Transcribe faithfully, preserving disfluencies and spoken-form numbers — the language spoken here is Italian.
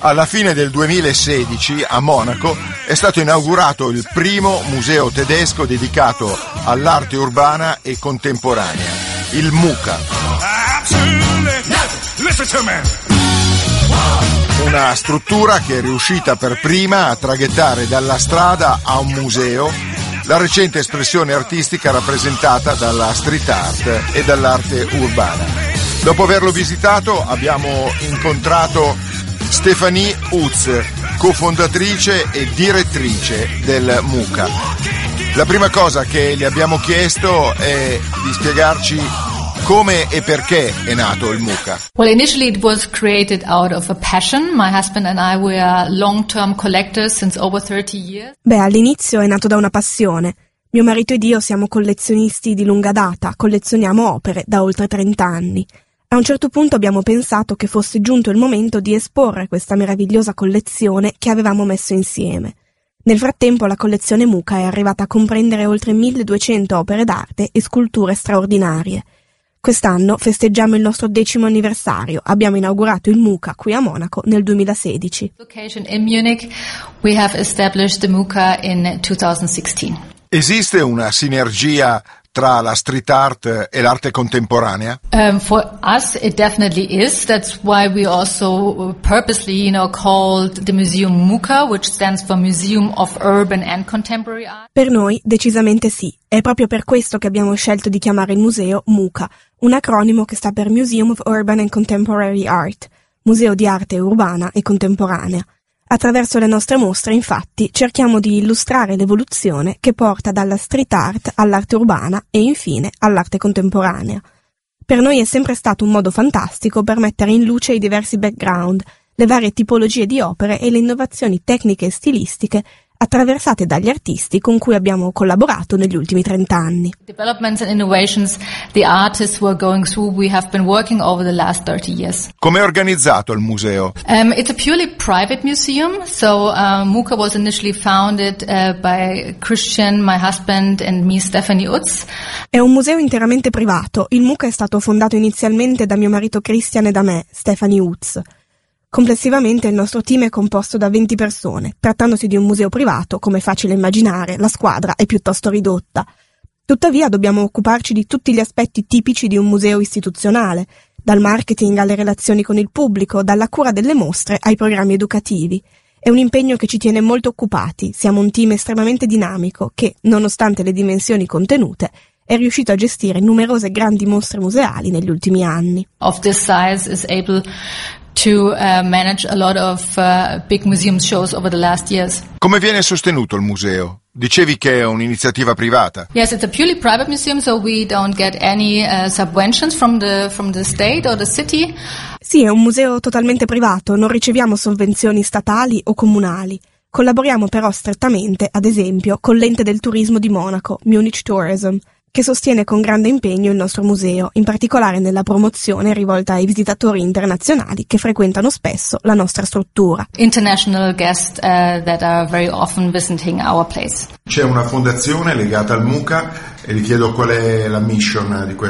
Alla fine del duemilasedici a Monaco è stato inaugurato il primo museo tedesco dedicato all'arte urbana e contemporanea, il MUCA. Una struttura che è riuscita per prima a traghettare dalla strada a un museo la recente espressione artistica rappresentata dalla street art e dall'arte urbana. Dopo averlo visitato abbiamo incontrato Stéphanie Utz, cofondatrice e direttrice del MUCA. La prima cosa che le abbiamo chiesto è di spiegarci come e perché è nato il MUCA. Well, initially it was created out of a passion. My husband and I were long-term collectors since over thirty years. Beh, all'inizio è nato da una passione. Mio marito ed io siamo collezionisti di lunga data, collezioniamo opere da oltre trenta anni. A un certo punto abbiamo pensato che fosse giunto il momento di esporre questa meravigliosa collezione che avevamo messo insieme. Nel frattempo la collezione MUCA è arrivata a comprendere oltre milleduecento opere d'arte e sculture straordinarie. Quest'anno festeggiamo il nostro decimo anniversario. Abbiamo inaugurato il MUCA qui a Monaco nel duemilasedici. Location in Munich, we have established the MUCA in twenty sixteen. Esiste una sinergia tra la street art e l'arte contemporanea? Um, for us, it definitely is. That's why we also purposely, you know, called the museum MUCA, which stands for Museum of Urban and Contemporary Art. Per noi, decisamente sì. È proprio per questo che abbiamo scelto di chiamare il museo MUCA, un acronimo che sta per Museum of Urban and Contemporary Art, Museo di Arte Urbana e Contemporanea. Attraverso le nostre mostre, infatti, cerchiamo di illustrare l'evoluzione che porta dalla street art all'arte urbana e infine all'arte contemporanea. Per noi è sempre stato un modo fantastico per mettere in luce i diversi background, le varie tipologie di opere e le innovazioni tecniche e stilistiche attraversate dagli artisti con cui abbiamo collaborato negli ultimi trent'anni. Developments and innovations the artists were going through, we have been working over the last thirty years. Come è organizzato il museo? Um, it's a purely private museum, so uh, MUCA was initially founded uh, by Christian, my husband, and me, Stéphanie Utz. È un museo interamente privato. Il MUCA è stato fondato inizialmente da mio marito Christian e da me, Stéphanie Utz. Complessivamente il nostro team è composto da venti persone. Trattandosi di un museo privato, come è facile immaginare, la squadra è piuttosto ridotta. Tuttavia dobbiamo occuparci di tutti gli aspetti tipici di un museo istituzionale, dal marketing alle relazioni con il pubblico, dalla cura delle mostre ai programmi educativi. È un impegno che ci tiene molto occupati. Siamo un team estremamente dinamico che, nonostante le dimensioni contenute, è riuscito a gestire numerose grandi mostre museali negli ultimi anni. Of this size is able to uh, manage a lot of uh, big museum shows over the last years. Come viene sostenuto il museo? Dicevi che è un'iniziativa privata. Yes, it's a purely private museum, so we don't get any uh, subventions from the from the state or the city. Sì, è un museo totalmente privato, non riceviamo sovvenzioni statali o comunali. Collaboriamo però strettamente, ad esempio, con l'ente del turismo di Monaco, Munich Tourism, che sostiene con grande impegno il nostro museo, in particolare nella promozione rivolta ai visitatori internazionali che frequentano spesso la nostra struttura. International guests uh, that are very often visiting our place. C'è una fondazione legata al MUCA e vi chiedo qual è la mission di questa